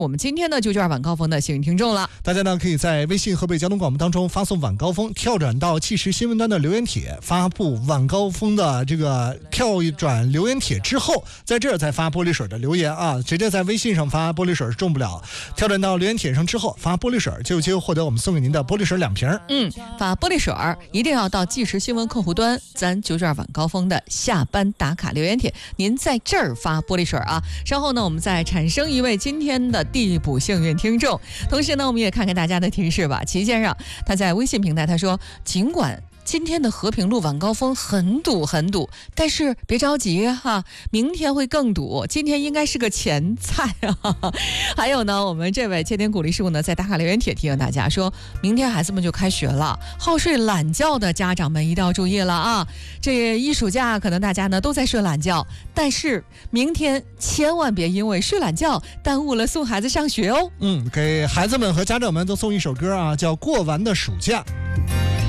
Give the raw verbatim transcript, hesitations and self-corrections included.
我们今天呢就卷晚高峰的幸运听众了。 大家呢可以在微信河北交通广播当中发送晚高峰，跳转到即时新闻端的留言帖，发布晚高峰的这个跳转留言帖之后，在这儿再发玻璃水的留言啊，直接在微信上发玻璃水是中不了，跳转到留言帖上之后发玻璃水就有机会获得我们送给您的玻璃水两瓶。 嗯，发玻璃水一定要到即时新闻客户端咱九卷晚高峰的下班打卡留言帖，您在这儿发玻璃水啊。稍后呢我们再产生一位今天的递补幸运听众，同时呢我们也看看大家的提示吧。齐先生他在微信平台他说，尽管今天的和平路晚高峰很堵很堵，但是别着急哈，明天会更堵，今天应该是个前菜啊。还有呢，我们这位千点鼓励师傅呢，在打卡留言帖提醒大家说，明天孩子们就开学了，好睡懒觉的家长们一定要注意了啊！这一暑假可能大家呢都在睡懒觉，但是明天千万别因为睡懒觉耽误了送孩子上学哦。 嗯，给孩子们和家长们都送一首歌啊，叫《过完的暑假》。